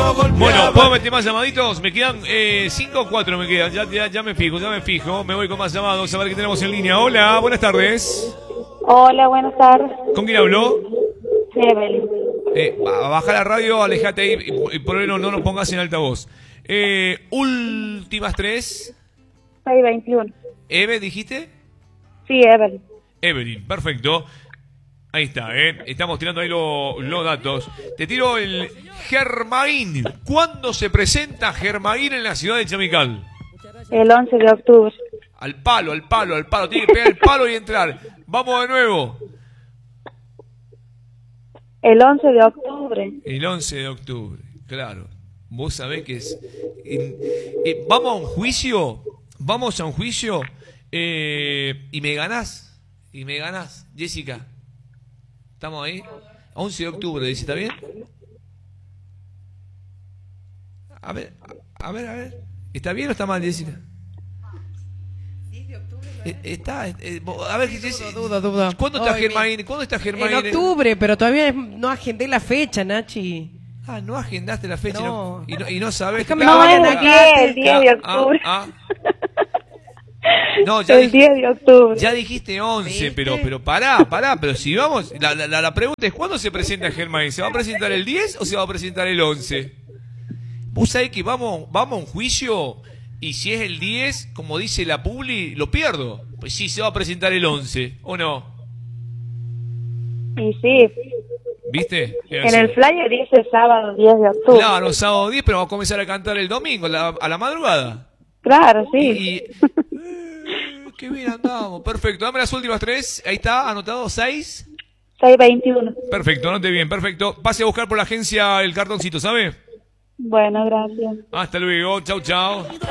Bueno, ¿puedo meter más llamaditos? Me quedan 5 o 4 me quedan. Ya me fijo. Me voy con más llamados a ver qué tenemos en línea. Hola, buenas tardes. Hola, buenas tardes. ¿Con quién hablo? Evelyn. Baja la radio, alejate ahí y por ahí no nos pongas en altavoz. Últimas 3. 621. ¿Eve dijiste? Sí, Evelyn. Evelyn, perfecto. Ahí está, estamos tirando ahí los datos. Te tiro el Germain. ¿Cuándo se presenta Germain en la ciudad de Chamical? El 11 de octubre. Al palo. Tiene que pegar el palo y entrar. Vamos de nuevo. El 11 de octubre. El 11 de octubre, claro. Vos sabés que es... vamos a un juicio. Y me ganás. Jessica. ¿Estamos ahí? 11 de octubre, dice, ¿está bien? A ver. ¿Está bien o está mal, Jessica? 10 de octubre. A ver, Jessica. Duda. ¿Cuándo está Germain? ¿Cuándo está Germain? En octubre, pero todavía no agendé la fecha, Nachi. No agendaste la fecha. No. Y no sabés. Déjame No, que es vaya el 10 de octubre. No, ya El 10 de octubre. Ya dijiste 11, ¿Viste? pero pará, pero si vamos, la pregunta es, ¿cuándo se presenta Germain? ¿Se va a presentar el 10 o se va a presentar el 11? Vos sabés que vamos a un juicio y si es el 10, como dice la publi, lo pierdo. Pues sí, se va a presentar el 11, ¿o no? Y sí, ¿Viste? en el flyer dice sábado 10 de octubre. Claro, sábado 10, pero vamos a comenzar a cantar el domingo, a la madrugada. Claro, sí. Qué bien andamos. Perfecto, dame las últimas 3. Ahí está, anotado 6. 621. Perfecto, anote bien, perfecto. Pase a buscar por la agencia el cartoncito, ¿sabe? Bueno, gracias. Hasta luego, chau.